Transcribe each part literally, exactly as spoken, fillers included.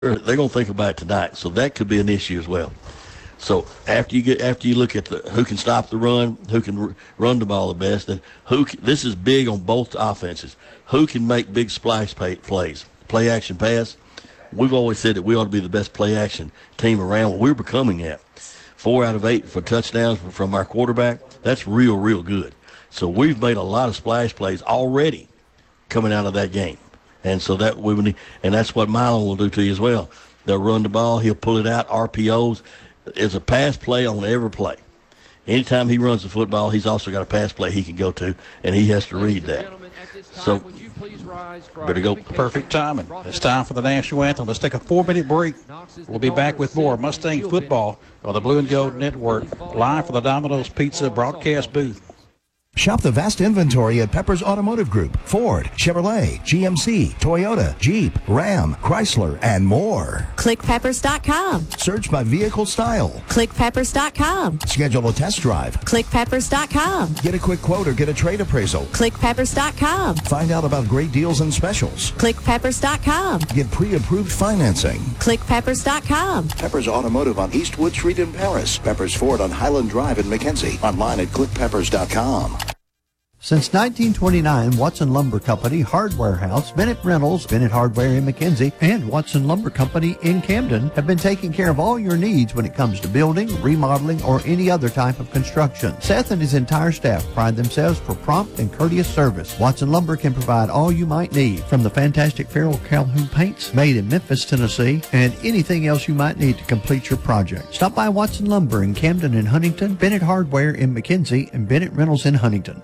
they're going to think about it tonight. So that could be an issue as well. So after you get after you look at the who can stop the run, who can r- run the ball the best, and who can, this is big on both offenses. Who can make big splash pay, plays, play action pass? We've always said that we ought to be the best play action team around. Well, we're becoming that. Four out of eight for touchdowns from our quarterback. That's real, real good. So we've made a lot of splash plays already coming out of that game, and so that we would need, and that's what Mylon will do to you as well. They'll run the ball. He'll pull it out. R P Os. Is a pass play on every play. Anytime he runs the football, he's also got a pass play he can go to, and he has to read that. So, better go. Perfect timing. It's time for the national anthem. Let's take a four-minute break. We'll be back with more Mustang football on the Blue and Gold Network, live from the Domino's Pizza broadcast booth. Shop the vast inventory at Pepper's Automotive Group. Ford, Chevrolet, G M C, Toyota, Jeep, Ram, Chrysler, and more. click peppers dot com. Search by vehicle style. click peppers dot com. Schedule a test drive. click peppers dot com. Get a quick quote or get a trade appraisal. click peppers dot com. Find out about great deals and specials. click peppers dot com. Get pre-approved financing. click peppers dot com. Peppers Automotive on Eastwood Street in Paris. Peppers Ford on Highland Drive in McKenzie. Online at click peppers dot com. Since nineteen twenty-nine, Watson Lumber Company, Hardware House, Bennett Rentals, Bennett Hardware in McKenzie, and Watson Lumber Company in Camden have been taking care of all your needs when it comes to building, remodeling, or any other type of construction. Seth and his entire staff pride themselves for prompt and courteous service. Watson Lumber can provide all you might need, from the fantastic Farrell Calhoun paints made in Memphis, Tennessee, and anything else you might need to complete your project. Stop by Watson Lumber in Camden and Huntington, Bennett Hardware in McKenzie, and Bennett Rentals in Huntington.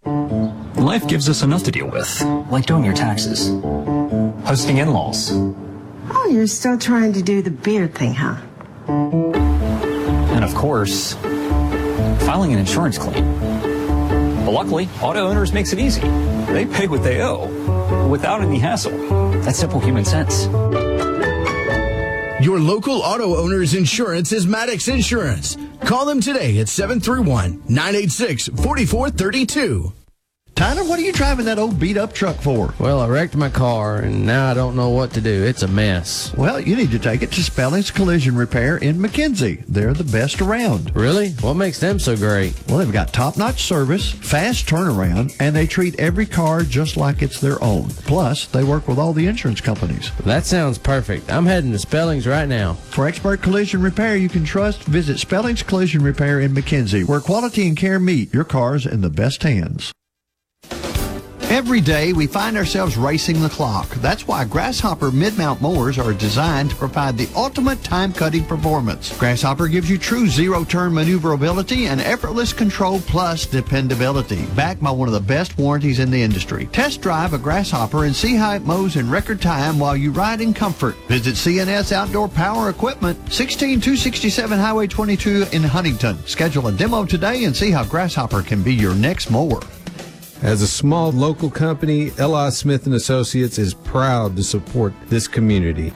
Life gives us enough to deal with, like doing your taxes, hosting in-laws. Oh, you're still trying to do the beard thing, huh? And of course, filing an insurance claim. But luckily, Auto Owners makes it easy. They pay what they owe, without any hassle. That's simple human sense. Your local Auto Owners insurance is Maddox Insurance. Call them today at seven three one, nine eight six, four four three two. Tyler, what are you driving that old beat-up truck for? Well, I wrecked my car, and now I don't know what to do. It's a mess. Well, you need to take it to Spelling's Collision Repair in McKenzie. They're the best around. Really? What makes them so great? Well, they've got top-notch service, fast turnaround, and they treat every car just like it's their own. Plus, they work with all the insurance companies. That sounds perfect. I'm heading to Spelling's right now. For expert collision repair you can trust, visit Spelling's Collision Repair in McKenzie, where quality and care meet. Your car's in the best hands. Every day, we find ourselves racing the clock. That's why Grasshopper mid-mount mowers are designed to provide the ultimate time-cutting performance. Grasshopper gives you true zero-turn maneuverability and effortless control plus dependability, backed by one of the best warranties in the industry. Test drive a Grasshopper and see how it mows in record time while you ride in comfort. Visit C N S Outdoor Power Equipment, sixteen two sixty-seven Highway twenty-two in Huntington. Schedule a demo today and see how Grasshopper can be your next mower. As a small local company, L I Smith and Associates is proud to support this community.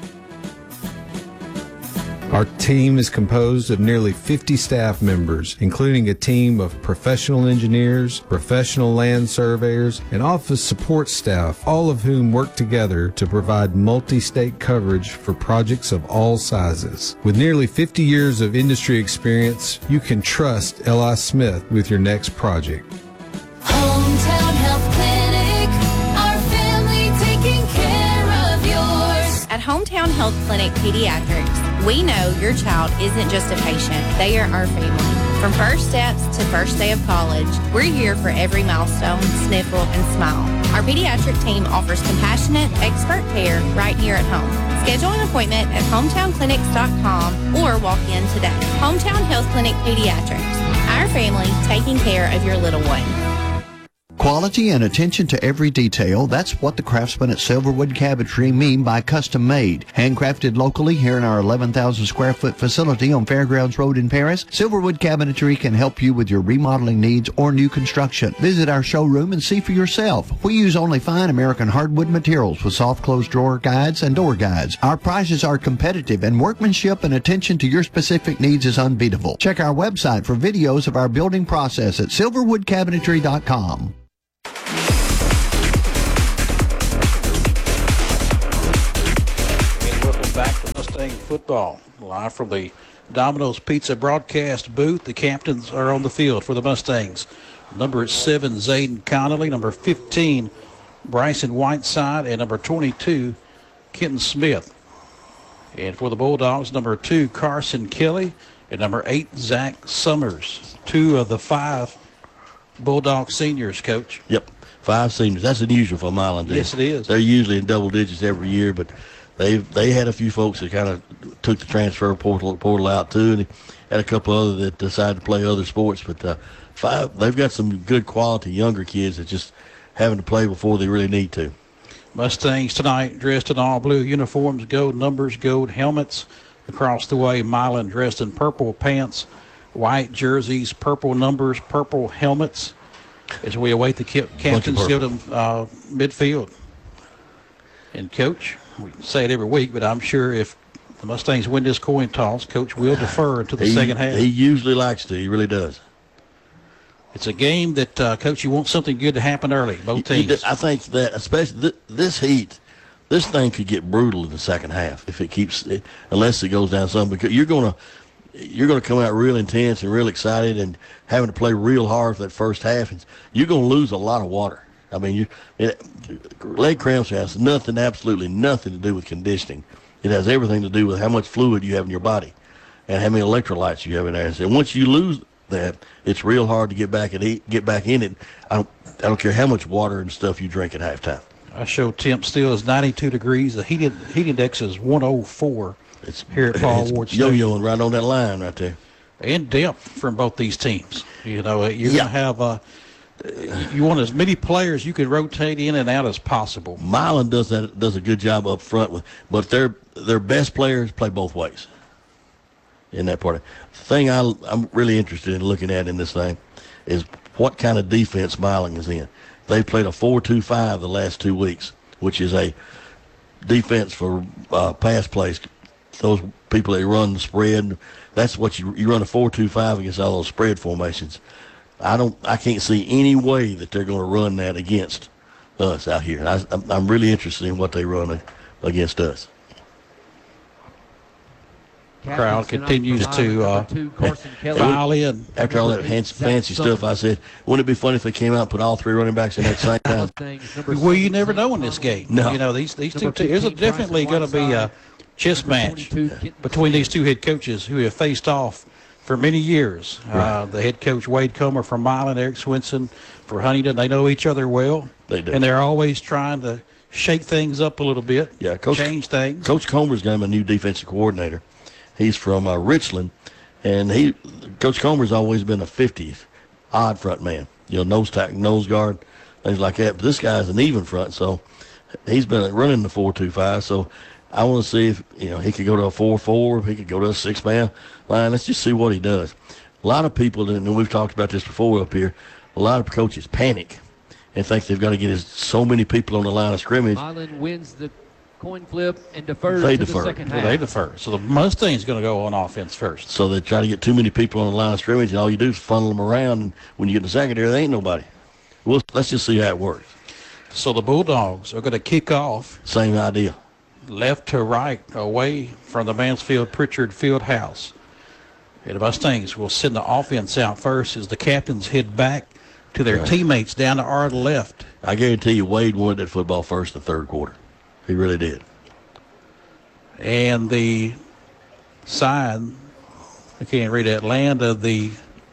Our team is composed of nearly fifty staff members, including a team of professional engineers, professional land surveyors, and office support staff, all of whom work together to provide multi-state coverage for projects of all sizes. With nearly fifty years of industry experience, you can trust L I Smith with your next project. Hometown Health Clinic, our family taking care of yours. At Hometown Health Clinic Pediatrics, we know your child isn't just a patient, they are our family. From first steps to first day of college, we're here for every milestone, sniffle, and smile. Our pediatric team offers compassionate, expert care right here at home. Schedule an appointment at hometown clinics dot com or walk in today. Hometown Health Clinic Pediatrics, our family taking care of your little one. Quality and attention to every detail, that's what the craftsmen at Silverwood Cabinetry mean by custom made. Handcrafted locally here in our eleven thousand square foot facility on Fairgrounds Road in Paris, Silverwood Cabinetry can help you with your remodeling needs or new construction. Visit our showroom and see for yourself. We use only fine American hardwood materials with soft closed drawer guides and door guides. Our prices are competitive and workmanship and attention to your specific needs is unbeatable. Check our website for videos of our building process at silverwood cabinetry dot com. Back to Mustang football. Live from the Domino's Pizza broadcast booth. The captains are on the field for the Mustangs. Number seven, Zayden Connolly. Number fifteen, Bryson Whiteside. And number twenty-two, Kenton Smith. And for the Bulldogs, number two, Carson Kelly. And number eight, Zach Summers. Two of the five Bulldog seniors, Coach. Yep, five seniors. That's unusual for Milan. Yes, it is. They're usually in double digits every year, but they they had a few folks that kind of took the transfer portal portal out too, and had a couple other that decided to play other sports. But uh, five, they've got some good quality younger kids that just having to play before they really need to. Mustangs tonight dressed in all blue uniforms, gold numbers, gold helmets. Across the way, Milan dressed in purple pants, white jerseys, purple numbers, purple helmets. As we await the cap- captains to go to uh, midfield. And Coach, we say it every week, but I'm sure if the Mustangs win this coin toss, Coach will defer into the he, second half. He usually likes to. He really does. It's a game that, uh, Coach, you want something good to happen early, both teams. You, you, I think that, especially th- this heat, this thing could get brutal in the second half if it keeps, it, unless it goes down some. Because you're gonna, you're gonna come out real intense and real excited and having to play real hard for that first half. And you're gonna lose a lot of water. I mean, you it, leg cramps has nothing, absolutely nothing to do with conditioning. It has everything to do with how much fluid you have in your body and how many electrolytes you have in there. And once you lose that, it's real hard to get back and eat, get back in it. I don't, I don't care how much water and stuff you drink at halftime. I show temp still is ninety-two degrees. The heat, heat index is one oh four it's, here at Paul Ward Stadium. Yo-yoing right on that line right there. And depth from both these teams. You know, you're yeah. going to have uh, you want as many players you can rotate in and out as possible. Milan does that does a good job up front with, but their their best players play both ways. In that part, the thing I, I'm really interested in looking at in this thing is what kind of defense Milan is in. They've played a four two five the last two weeks, which is a defense for uh, pass plays. Those people that run the spread, that's what you you run a four two five against all those spread formations. I don't, I can't see any way that they're going to run that against us out here. I, I'm, I'm really interested in what they run against us. Crowd continues to uh, file in. After all that fancy, fancy stuff, I said, wouldn't it be funny if they came out and put all three running backs in that same time? Well, you never know in this game. No. You know, these, these two teams, there's a definitely going to be a chess match between these two head coaches who have faced off for many years. Right. Uh, the head coach, Wade Comer from Milan, Eric Swinson for Huntington, they know each other well. They do. And they're always trying to shake things up a little bit, yeah, Coach, change things. Coach Comer's got him a new defensive coordinator. He's from uh, Richland, and he, Coach Comer's always been a fiftieth odd front man. You know, nose tackle, nose guard, things like that. But this guy's an even front, so he's been running the four two five. So I want to see if, you know, he could go to a four four, if he could go to a six-man line. Let's just see what he does. A lot of people, and we've talked about this before up here, a lot of coaches panic and think they've got to get his, so many people on the line of scrimmage. Milan wins the coin flip and defers they to defer. the second Well, half. they defer. So the Mustang's going to go on offense first. So they try to get too many people on the line of scrimmage, and all you do is funnel them around. And when you get in the secondary, there ain't nobody. Well, let's just see how it works. So the Bulldogs are going to kick off. Same idea. Left to right, away from the Mansfield Pritchard Field House. And the Mustangs will send the offense out first as the captains head back to their Right. teammates down to our left. I guarantee you Wade wanted that football first in the third quarter. He really did. And the sign, I can't read that, land of the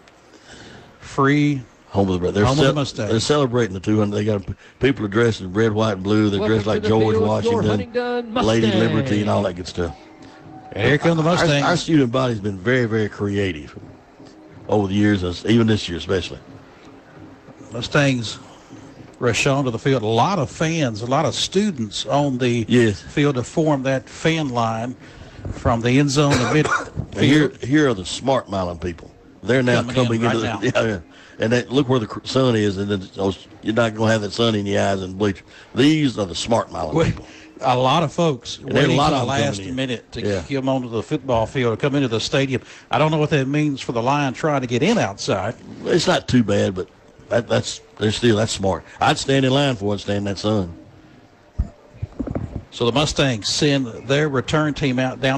free home of the they're, home of the cel- Mustangs. they're celebrating the two hundred. They got people are dressed in red, white, and blue. They're Welcome dressed like to the George field, your Washington, Huntington Lady Mustangs. Liberty, and all that good stuff. And here come the Our, Mustangs. our student body's been very, very creative over the years, even this year especially. Mustangs rush onto the field. A lot of fans, a lot of students on the Yes. field to form that fan line from the end zone to midfield. Here, here are the smart Milan people. They're now Coming coming, in right into now. the yeah, yeah. And that, look where the cr- sun is, and then those, you're not going to have that sun in your eyes and bleach. These are the smart Milan Well, people. a lot of folks And there are a waiting lot to the of them coming last in. minute to Yeah. come onto the football field or come into the stadium. I don't know what that means for the Lion trying to get in outside. It's not too bad, but that, that's they're still that's smart. I'd stand in line for it, stand in that sun. So the Mustangs send their return team out down